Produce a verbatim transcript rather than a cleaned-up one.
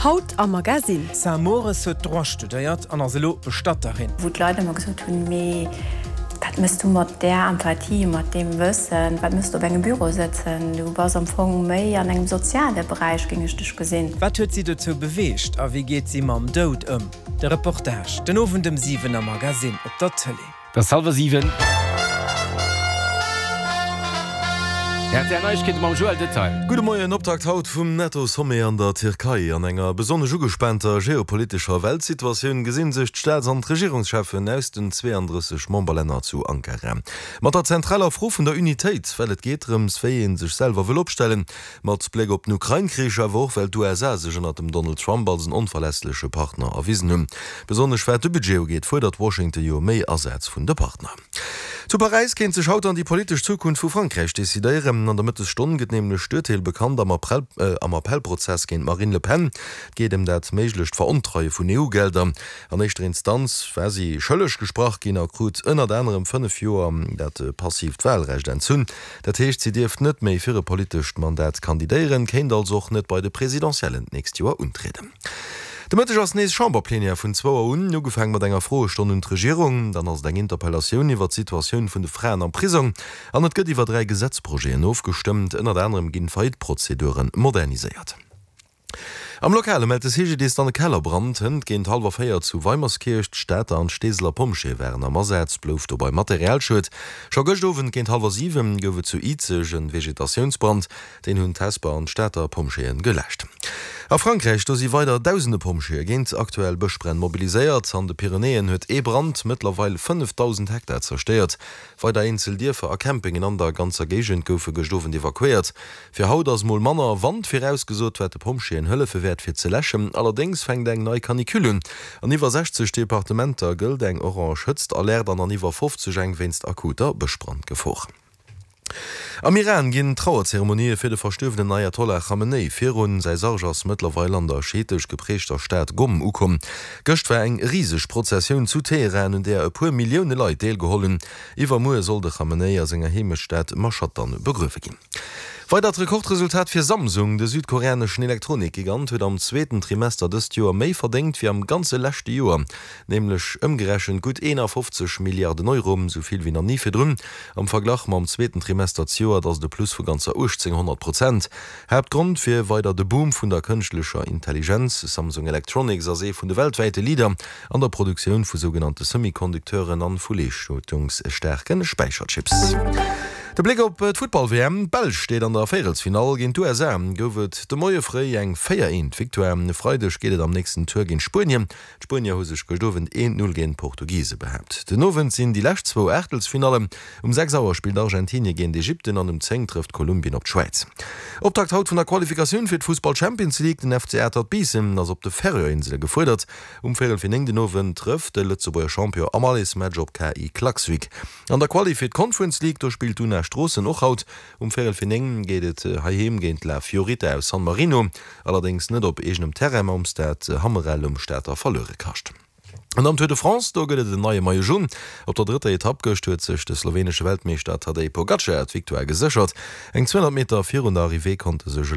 Haut am Magasin. Samore se droit studiert an aselo Bestatterin. Wo die Leute immer gesagt haben, me, was müsst du mit der Empathie, mit dem Wissen, was müsst du bei einem Büro sitzen? Du warst am Anfang mehr an einem sozialen Bereich, ging ich dich gesehen. Was hat sie dazu bewegt, und wie geht sie mit dem Tod um? Der Reportage, den Ofen dem Sieven am Magasin auf der Tele. Das halbe Sieven. Gute Morgen, Optakt haut vum Netto Somme an der Türkei an enger besonne ugespannter geopolitischer Weltsituation gesinn sich Staats- und Regierungschefen aus den zweiunddreißig Memberländer zu Ankara. Mat der zentraler Froh von der Unität, weil es geht ums Feien sich selber will opstellen, mat Blick op den Ukraine-Krieg woch, weil die U S A sich unter dem Donald Trump als ein unverlässliche Partner erwiesen haben. Besonders schwer de Budget geht fordert Washington jo méi ersatz vun der Partner. Zu Paris kennt sich haut an die politische Zukunft vu Frankreich desideieren. An der Mittelstunde geht nämlich Störteil bekannt am, April, äh, am Appellprozess gegen Marine Le Pen geht dem dat meiglecht Veruntreue von E U-Gelder. An nächster Instanz wär sie schëllech gesprach gin er krut ënner anderem fünf Joer dat äh, passiv Wahlrecht entzünn. Dat hecht sie dirft net méi fir politisch Mandat kandidieren, kennt also auch net bei de präsidentiellen nächst Joer untreten. De Mëtteg ass nees Chamberplänier vun zwoer un no gefang mat enger froe Stonnen Regierung, dann ass deng Interpellationun iwwer d'Situatioun vun de Fraen an Prison, an et gëtt iwwer drei Gesetzprojekten aufgestimmt, ënner anderem ginn Feitprozeduren moderniséiert. Am Lokale meldt es hege dees an de Kellerbrand hënd géint halber Féier zu Weimarskircht, Städter an Steesler Pomsche wären am Ersätz blouft o bei Materialschut. Scho gëchtowen géint halber sieben gowe zu Izegen Vegetationsbrand, den hunn Tesper an Städter Pomscheen gelächt. A Frankreich do si weiter tausende Pomsche géint aktuell Bëchbrenn mobiliséiert, an de Pyrenäen huet E-Brand mittlerweile fünftausend Hektar zersteiert. Wei der Insel Dierfer a Camping in an der ganzer Gegend goufe gestofen evakuiert. Fir haut ass moll Manner Wand fir ausgesot wat de Pomscheen Hëlle verwehrt fir ze lächen, allerdings fängt eng neii Kanikülen. An iwwer sechzig Departementer gëlt eng Orange hëtzt alert an an iwwer fünfzig eng wennst akuter Beschbrand gefoch. Am Iran ginn Trauerzeremonie fir de verstöfenden Ayatollah Khamenei virun sei Sargers mittlerweile an der schetisch geprechter Staat Gom ukom. Gëcht war eng riesig Prozessioun zu Teheran, der e puer Millioune Leiit deelgehollen. Iwer Mue soll de Khamenei a senger Hemestadt Mashhad dann begrüfe gin. Weil dat Rekordresultat fir Samsung, de südkoreanischen Elektronikgigant, huet am zweiten Trimester des Joer méi verdingt wie am ganze lächte Joer, nämlich ëmgerechen gut einundfünfzig Milliarden Euro, soviel wie noch nie firrunn. Am Verglach ma am zweiten Trimester Joer dats de Plus vu ganzer achtzehn Prozent. Hauptgrund fir weiter de Boom vun der künstlicher Intelligenz, Samsung Electronics a se vun de weltweite Lieder an der Produktion vu sogenannte Semikondukteuren an Fulleschutungsstärken Speicherchips. Der Blick op d Football-W M Belg steht an der Viertelfinal gegen U S A. Gowet de moie Frei eng Féier int Victoire Freidech geht am nächsten Tour gegen Spanien. Spanier husech gestowen een null gegen Portugiese behabt. Den Nowen sind die lächt zwo Ächtelsfinale. Um sechs Auer spielt Argentinien gegen Ägypten, an dem zehn trifft Kolumbien op Schweiz. Optakt haut vun der Qualifikation fir d Fußball Champions League den F C Ertert Biesem ass op de Färöerinsel gefordert. Um Viertelfinal den Nowen trifft de Lützeburger Champion Amalis Match op K I Klaksvik. An der Qualified Conference League do spielt du Strosse noch haut um Viertelfinal geht äh, haem géint La Fiorita aus San Marino, allerdings net op egenem Terrain amstat äh, Hammerell um Städter verlöre kascht. Und am Tour de France do gëtt den neue Maillot jaune. Op der dritte Etappe gestürzt sich de slowenische Weltmeister Tadej Pogačar et Victoire gesichert. Eng zweihundert Meter vir Arrivé konnte sech